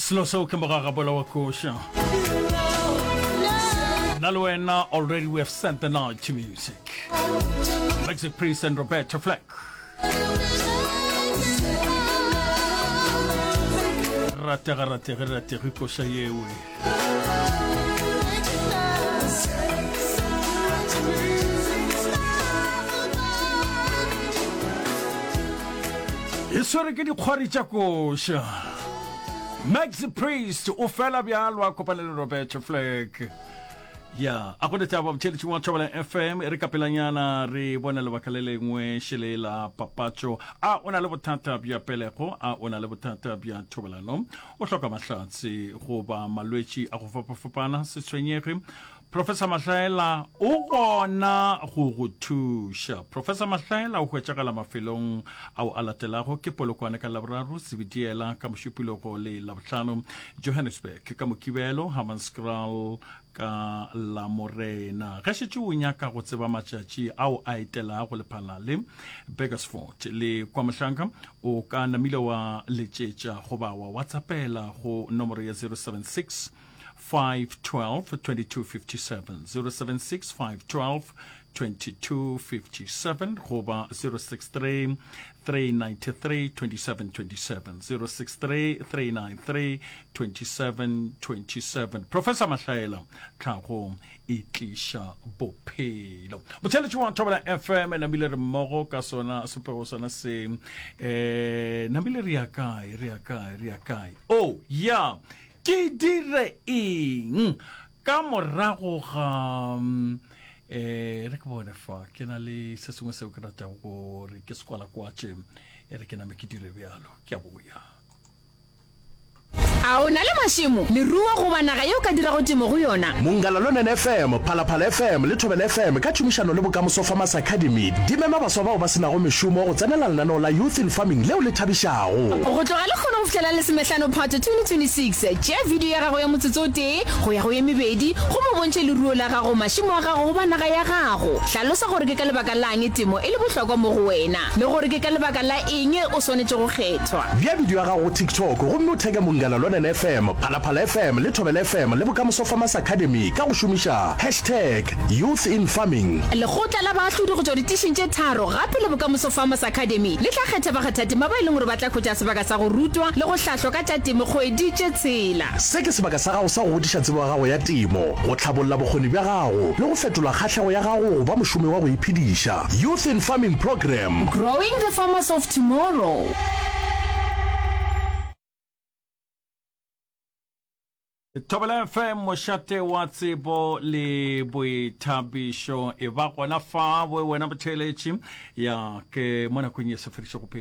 Sloso Kamarabola Wakosha. Naluena, already we have sent the night to music. Lexi Priest and Roberta Fleck. Rate Rico Shayewe. Isore ke di khwari tsa kosha. Maxi Priest o fela bjalo a kopana le Roberta Fleck. Ya a go ditaba mtshele tshwa tshobela FM re kapelanyana re bona le bakalele ngwe shelela papacho a ona le bothata bya pelego a ona le bothata bya thobelano o hloka mahlatsi go ba malwetsi a go fapafapana se tshwenyege. Professor Mahlaela o gona go go thusha. Professor Mahlaela o hwetšagala mafelong ao a latelago ke polokwane ka laboraro sebidiela ka mošupilego le labohlano Johannesburg ka mokibelo Hammanskraal ka la Morena. Ge šetše o nyaka go tseba matšatši ao a etelago lephala le Begersfort le kwa Mohlanka o ka namile wa letšetša goba wa whatsappela go nomoro ya 076 512 2257 076 512 2257 goba 063 393 2727 063 393 2727. Professor Mahlaela tlhago itlisha bophelo motšheletši wa thobela FM namile re mmogo ka sona sepego sona se namile re ya kae oh yeah ke dire eng ka morago ga re ke bona fa ke na le se sengwe seo ke rata go re ke sekwala kwa tše re ke name ke dire bjalo ke a boya a o na le mašimo le ruwa go banaga yo ka dirago temo go yona Mungalalona FM Phalaphala FM le Thobela FM ka tšhomišano le Bokamoso Farmers Academy di mema baswa bao ba senago mešomo go tsenela lenaneo la Youth in Farming leo le thabišago go tloga le kgona go fitlhela le semetlhano part 2026 tšea video ya gago ya motsotso o tee go ya go ye mebedi go mo bontšhe le ruo la gago mašimo a gago go banaga ya gago hlalosa gore ke ka lebaka lang temo e le bohlokwa mo go wena le gore ke ka lebaka la eng o swanetše go kgethwa bja video ya gago go TikTok gomme o theke Mungalalona FM Phalaphala FM le Thobela FM le Bokamoso Farmers Academy ka go šomiša #Youth in Farming lekgotla la baahlodi go tšwa ditišeng tše tharo gape le Bokamoso Farmers Academy le tla kgetha bakgathatema ba e leng gore ba tla khwetša sebaka sa go rutwa le go hlahlwa ka tša temo kgwedi tše tsela se ke sebaka sa gago sa go godiša tsebo ya gago ya temo go tlhabolola bokgoni bja gago le go fetola kgahlego ya gago ba mošomi wa go iphediša Youth in Farming Program, growing the farmers of tomorrow. Thobela FM mošate wa tsebo le boithabišo e ba gona fa wena botšheletši ya ke mo nakong ye seferišo go